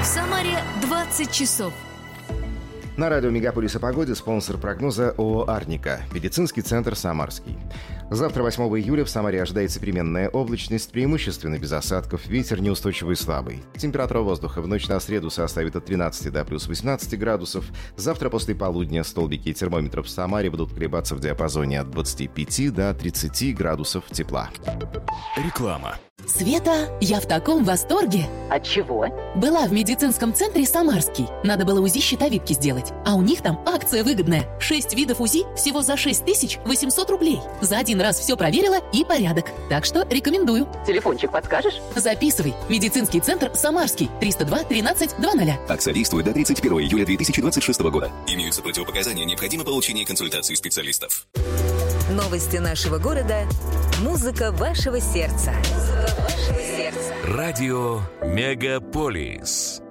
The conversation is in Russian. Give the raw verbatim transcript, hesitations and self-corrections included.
Самаре двадцать часов. На радио «Мегаполис» о погоде спонсор прогноза ООО «Арника». Медицинский центр «Самарский». Завтра, восьмого июля, в Самаре ожидается переменная облачность, преимущественно без осадков, ветер неустойчивый и слабый. Температура воздуха в ночь на среду составит от тринадцати до плюс восемнадцати градусов. Завтра после полудня столбики термометров в Самаре будут колебаться в диапазоне от двадцати пяти до тридцати градусов тепла. Реклама. Света, я в таком восторге. От чего? Была в медицинском центре «Самарский». Надо было УЗИ щитовидки сделать. А у них там акция выгодная. Шесть видов УЗИ всего за шесть тысяч восемьсот рублей. За один раз все проверила и порядок. Так что рекомендую. Телефончик подскажешь? Записывай. Медицинский центр «Самарский». триста два тринадцать двадцать. Акция действует до тридцать первого июля две тысячи двадцать шестого года. Имеются противопоказания, необходимо получение консультации специалистов. Новости нашего города. Музыка вашего сердца. Музыка вашего сердца. Радио «Мегаполис».